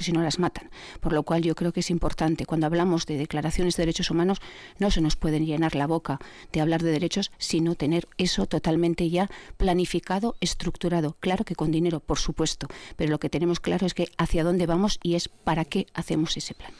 si no las matan. Por lo cual yo creo que es importante, cuando hablamos de declaraciones de derechos humanos, no se nos puede llenar la boca de hablar de derechos, sino tener eso totalmente ya planificado, estructurado. Claro que con dinero, por supuesto, pero lo que tenemos claro es que hacia dónde vamos y es para qué hacemos ese plan.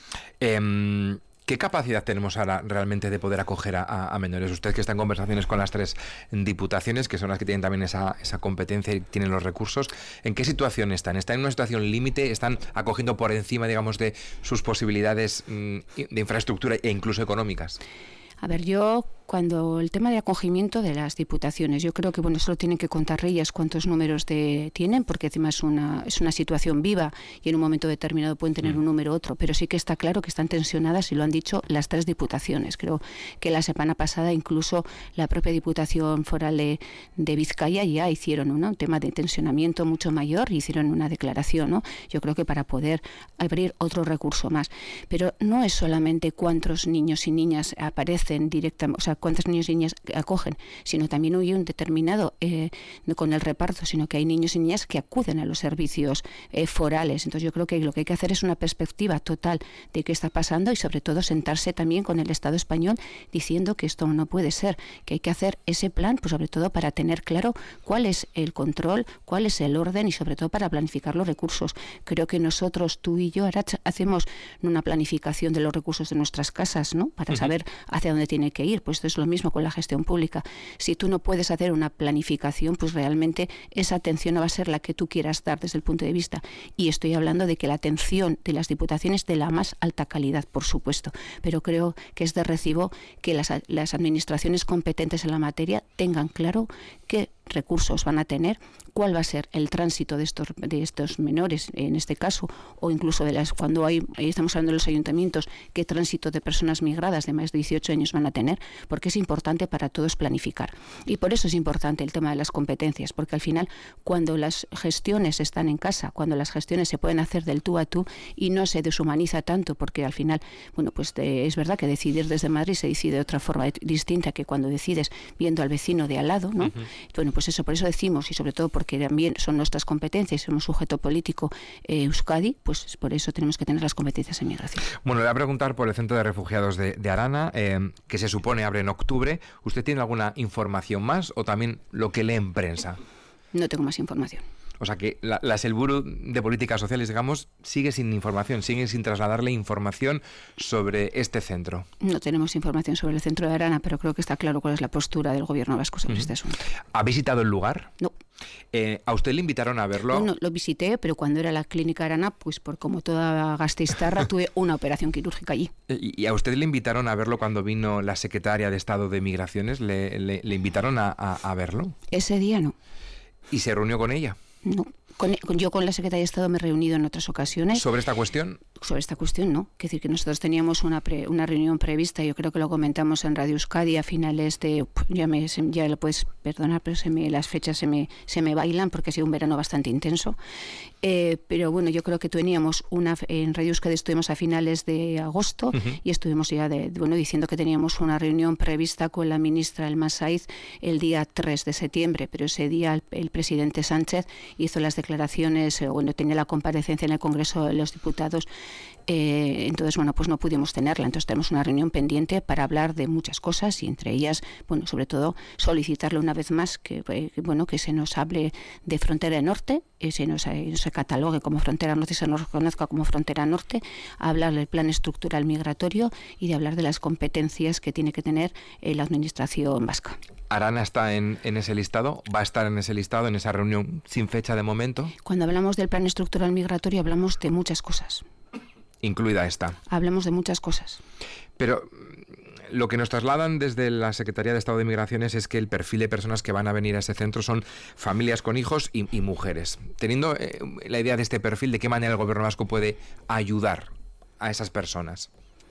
¿Qué capacidad tenemos ahora realmente de poder acoger a menores? Usted, que está en conversaciones con las 3 diputaciones, que son las que tienen también esa competencia y tienen los recursos, ¿en qué situación están? ¿Están en una situación límite? ¿Están acogiendo por encima, digamos, de sus posibilidades de infraestructura e incluso económicas? A ver, yo cuando el tema de acogimiento de las diputaciones, yo creo que bueno, solo tienen que contar ellas cuántos números tienen, porque encima es una situación viva y en un momento determinado pueden tener un número u otro, pero sí que está claro que están tensionadas y lo han dicho las 3 diputaciones. Creo que la semana pasada incluso la propia Diputación Foral de Vizcaya ya hicieron un tema de tensionamiento mucho mayor y hicieron una declaración, ¿no? Yo creo que para poder abrir otro recurso más. Pero no es solamente cuántos niños y niñas aparecen directamente, o sea, cuántos niños y niñas acogen, sino también hay un determinado, no con el reparto, sino que hay niños y niñas que acuden a los servicios forales. Entonces yo creo que lo que hay que hacer es una perspectiva total de qué está pasando y sobre todo sentarse también con el Estado español diciendo que esto no puede ser, que hay que hacer ese plan, pues sobre todo para tener claro cuál es el control, cuál es el orden y sobre todo para planificar los recursos. Creo que nosotros, tú y yo, Arantxa, hacemos una planificación de los recursos de nuestras casas, ¿no? Para saber hacia dónde tiene que ir. Pues esto es lo mismo con la gestión pública. Si tú no puedes hacer una planificación, pues realmente esa atención no va a ser la que tú quieras dar desde el punto de vista. Y estoy hablando de que la atención de las diputaciones de la más alta calidad, por supuesto. Pero creo que es de recibo que las administraciones competentes en la materia tengan claro qué recursos van a tener, cuál va a ser el tránsito de estos menores, en este caso, o incluso cuando estamos hablando de los ayuntamientos, qué tránsito de personas migradas de más de 18 años van a tener, porque es importante para todos planificar. Y por eso es importante el tema de las competencias, porque al final, cuando las gestiones están en casa, cuando las gestiones se pueden hacer del tú a tú y no se deshumaniza tanto, porque al final, bueno, pues es verdad que decidir desde Madrid se decide de otra forma distinta que cuando decides viendo al vecino de al lado, ¿no? Bueno, pues eso, por eso decimos, y sobre todo porque también son nuestras competencias, somos sujeto político Euskadi, pues por eso tenemos que tener las competencias en migración. Bueno, le voy a preguntar por el Centro de Refugiados de Arana, que se supone abre en octubre. ¿Usted tiene alguna información más o también lo que lee en prensa? No tengo más información. O sea que la Sailburu de Políticas Sociales, digamos, sigue sin información, sigue sin trasladarle información sobre este centro. No tenemos información sobre el centro de Arana, pero creo que está claro cuál es la postura del gobierno vasco sobre este asunto. ¿Ha visitado el lugar? No. ¿A usted le invitaron a verlo? No, lo visité, pero cuando era la clínica Arana, pues como toda gasteiztarra, tuve una operación quirúrgica allí. ¿Y a usted le invitaron a verlo cuando vino la secretaria de Estado de Migraciones? ¿Le invitaron a verlo? Ese día no. ¿Y se reunió con ella? No. Yo con la Secretaría de Estado me he reunido en otras ocasiones. ¿Sobre esta cuestión? Sobre esta cuestión no. Es decir, que nosotros teníamos una reunión prevista, yo creo que lo comentamos en Radio Euskadi a finales de... Ya lo puedes perdonar, pero las fechas se me bailan porque ha sido un verano bastante intenso. Pero bueno, yo creo que teníamos en Radio Euskadi estuvimos a finales de agosto y estuvimos ya diciendo que teníamos una reunión prevista con la ministra Elma Saiz el día 3 de septiembre, pero ese día el presidente Sánchez hizo las declaraciones, tenía la comparecencia en el Congreso de los Diputados, entonces, bueno, pues no pudimos tenerla. Entonces tenemos una reunión pendiente para hablar de muchas cosas y entre ellas, bueno, sobre todo solicitarle una vez más que se nos hable de frontera norte, se catalogue como frontera norte y se nos reconozca como frontera norte, hablar del plan estructural migratorio y de hablar de las competencias que tiene que tener la administración vasca. ¿Arana está en ese listado? ¿Va a estar en ese listado, en esa reunión sin fecha de momento? Cuando hablamos del plan estructural migratorio hablamos de muchas cosas. Incluida esta. Hablamos de muchas cosas. Pero lo que nos trasladan desde la Secretaría de Estado de Migraciones es que el perfil de personas que van a venir a ese centro son familias con hijos y mujeres. Teniendo la idea de este perfil, ¿de qué manera el gobierno vasco puede ayudar a esas personas?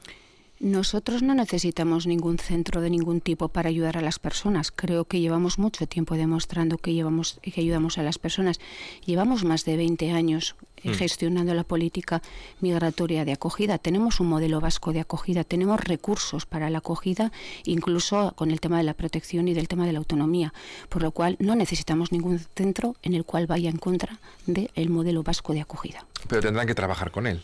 Nosotros no necesitamos ningún centro de ningún tipo para ayudar a las personas. Creo que llevamos mucho tiempo demostrando que ayudamos a las personas. Llevamos más de 20 años gestionando la política migratoria de acogida. Tenemos un modelo vasco de acogida, tenemos recursos para la acogida, incluso con el tema de la protección y del tema de la autonomía, por lo cual no necesitamos ningún centro en el cual vaya en contra del modelo vasco de acogida. Pero tendrán que trabajar con él.